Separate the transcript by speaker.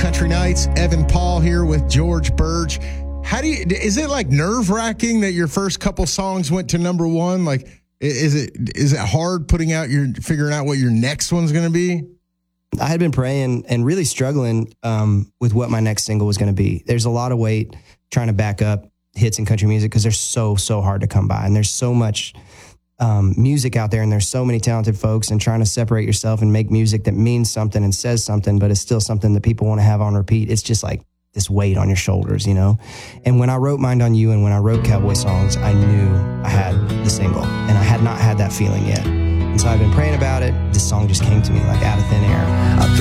Speaker 1: Country Nights. Evan Paul here with George Burge. Is it like nerve-wracking that your first couple songs went to number one? Like, is it hard figuring out what your next one's going to be?
Speaker 2: I had been praying and really struggling with what my next single was going to be. There's a lot of weight trying to back up hits in country music because they're so hard to come by. And there's so much music out there, and there's so many talented folks, and trying to separate yourself and make music that means something and says something, but it's still something that people want to have on repeat. It's just like this weight on your shoulders, you know? And when I wrote Mind on You and when I wrote Cowboy Songs, I knew I had the single, and I had not had that feeling yet. And so I've been praying about it. This song just came to me like out of thin air.
Speaker 3: I